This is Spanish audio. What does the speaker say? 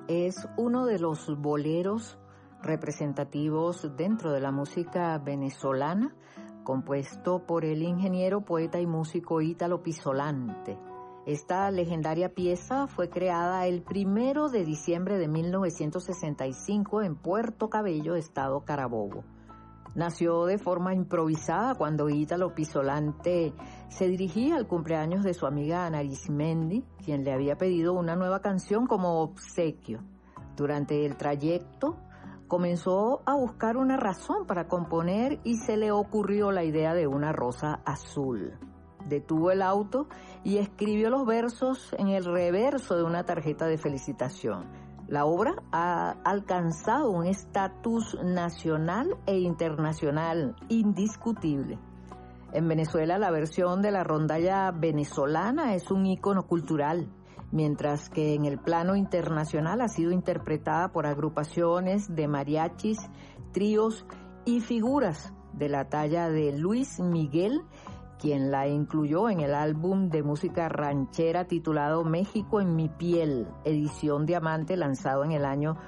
es uno de los boleros representativos dentro de la música venezolana, compuesto por el ingeniero, poeta y músico Ítalo Pizzolante. Esta legendaria pieza fue creada el 1 de diciembre de 1965 en Puerto Cabello, estado Carabobo. Nació de forma improvisada cuando Ítalo Pizzolante se dirigía al cumpleaños de su amiga Ana Arismendi, quien le había pedido una nueva canción como obsequio. Durante el trayecto comenzó a buscar una razón para componer y se le ocurrió la idea de una rosa azul. Detuvo el auto y escribió los versos en el reverso de una tarjeta de felicitación. La obra ha alcanzado un estatus nacional e internacional indiscutible. En Venezuela, la versión de la rondalla venezolana es un ícono cultural, mientras que en el plano internacional ha sido interpretada por agrupaciones de mariachis, tríos y figuras de la talla de Luis Miguel, quien la incluyó en el álbum de música ranchera titulado México en mi piel, edición diamante, lanzado en el año